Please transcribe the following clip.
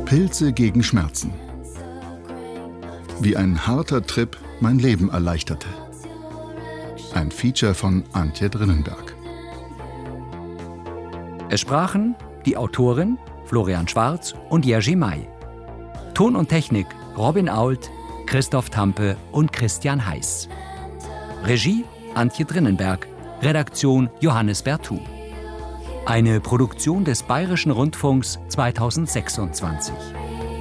Pilze gegen Schmerzen. Wie ein harter Trip mein Leben erleichterte. Ein Feature von Antje Drinnenberg. Es sprachen die Autorin Florian Schwarz und Jerzy May. Ton und Technik Robin Ault, Christoph Tampe und Christian Heiß. Regie Antje Drinnenberg. Redaktion Johannes Bertou. Eine Produktion des Bayerischen Rundfunks 2026.